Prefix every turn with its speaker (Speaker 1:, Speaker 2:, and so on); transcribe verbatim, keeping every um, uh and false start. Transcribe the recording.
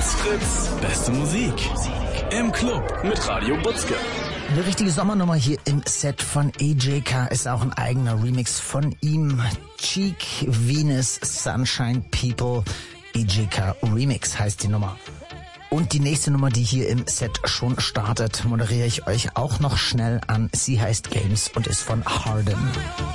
Speaker 1: Fritz, beste Musik. Im Club mit Radio Butzke.
Speaker 2: Eine richtige Sommernummer hier im Set von A J K ist auch ein eigener Remix von ihm. Cheek, Venus, Sunshine People, A J K Remix heißt die Nummer. Und die nächste Nummer, die hier im Set schon startet, moderiere ich euch auch noch schnell an. Sie heißt Games und ist von Harden.